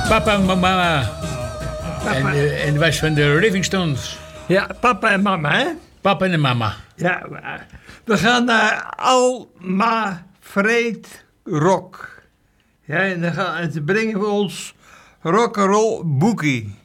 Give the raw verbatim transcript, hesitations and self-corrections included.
Papa en mama. Papa. En, uh, en was van de Living Stones. Ja, papa en mama, hè? Papa en mama. Ja, we gaan naar Alma Freed Rock. Ja, en dan gaan, en ze brengen we ons rock'n'roll boogie.